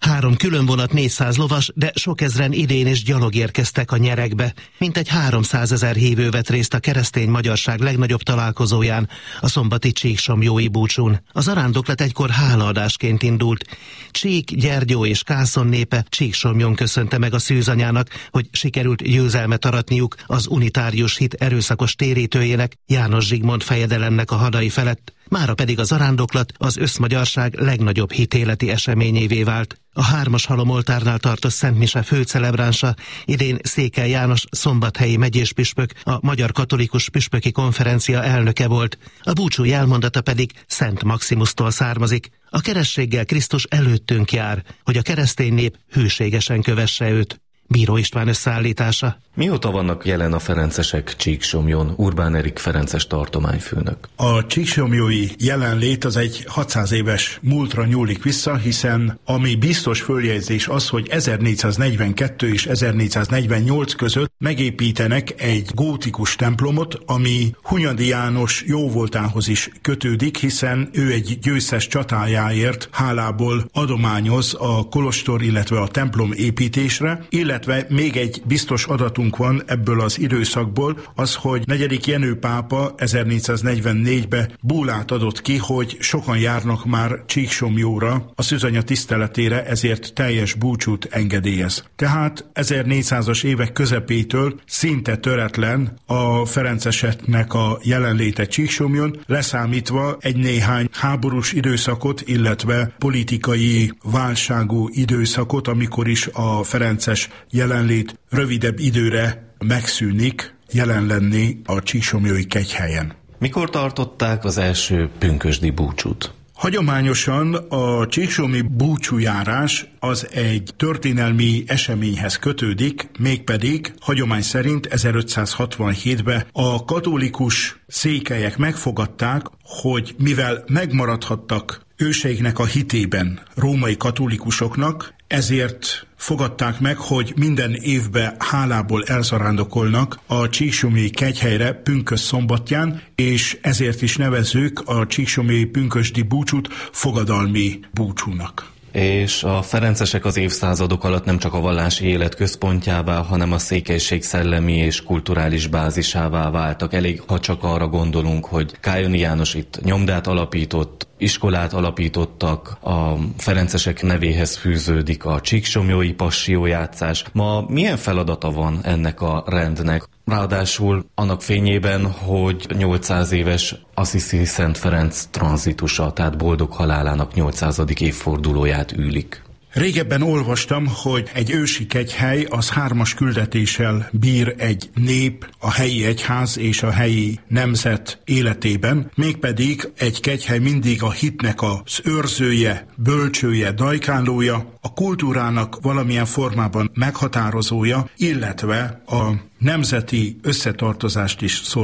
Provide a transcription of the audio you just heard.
3 különvonat 400 lovas, de sok ezren idén is gyalog érkeztek a Nyerekbe. Mintegy 300 000 hívő vett részt a keresztény magyarság legnagyobb találkozóján, a szombati csíksomlyói búcsún. A zarándoklat egykor hálaadásként indult. Csík, Gyergyó és Kászon népe Csíksomlyon köszönte meg a szűzanyának, hogy sikerült győzelmet aratniuk az unitárius hit erőszakos térítőjének, János Zsigmond fejedelemnek a hadai felett. Mára pedig a zarándoklat az összmagyarság legnagyobb hitéleti eseményévé vált. A 3. halomoltárnál tartott szentmise főcelebránsa idén Székely János szombathelyi megyéspüspök, a Magyar Katolikus Püspöki Konferencia elnöke volt, a búcsú jelmondata pedig Szent Maximusztól származik. A kerességgel Krisztus előttünk jár, hogy a keresztény nép hűségesen kövesse őt. Bíró István összeállítása. Mióta vannak jelen a ferencesek Csíksomlyon? Urbán Erik ferences tartományfőnök. A csíksomlyói jelenlét az egy 600 éves múltra nyúlik vissza, hiszen ami biztos följegyzés az, hogy 1442 és 1448 között megépítenek egy gótikus templomot, ami Hunyadi János jóvoltához is kötődik, hiszen ő egy győztes csatájáért hálából adományoz a kolostor, illetve a templom építésre, illetve még egy biztos adatunk van ebből az időszakból, az, hogy 4. Jenő pápa 1444-ben búlát adott ki, hogy sokan járnak már Csíksomlyóra a szűzanya tiszteletére, ezért teljes búcsút engedélyez. Tehát 1400-as évek közepétől szinte töretlen a ferenceseknek a jelenléte Csíksomlyon, leszámítva egy néhány háborús időszakot, illetve politikai válságú időszakot, amikor is a ferences jelenlét rövidebb időre megszűnik jelen lenni a csíksomlyói kegyhelyen. Mikor tartották az első pünkösdi búcsút? Hagyományosan a csíksomlyi búcsújárás az egy történelmi eseményhez kötődik, mégpedig hagyomány szerint 1567-ben a katolikus székelyek megfogadták, hogy mivel megmaradhattak őseiknek a hitében római katolikusoknak, ezért fogadták meg, hogy minden évben hálából elzarándokolnak a csíksomlyói kegyhelyre pünkösd-szombatján, és ezért is nevezzük a csíksomlyói pünkösdi búcsút fogadalmi búcsúnak. És a ferencesek az évszázadok alatt nem csak a vallási élet központjává, hanem a székelység szellemi és kulturális bázisává váltak. Elég, ha csak arra gondolunk, hogy Kályoni János itt nyomdát alapított, iskolát alapítottak, a ferencesek nevéhez fűződik a csíksomlyói passiójátszás. Ma milyen feladata van ennek a rendnek? Ráadásul annak fényében, hogy 800 éves Assisi Szent Ferenc tranzitusa, tehát boldog halálának 800. évfordulóját ülik. Régebben olvastam, hogy egy ősi kegyhely az 3 küldetéssel bír egy nép, a helyi egyház és a helyi nemzet életében, mégpedig egy kegyhely mindig a hitnek az őrzője, bölcsője, dajkálója, a kultúrának valamilyen formában meghatározója, illetve a nemzeti összetartozást is szolgálja.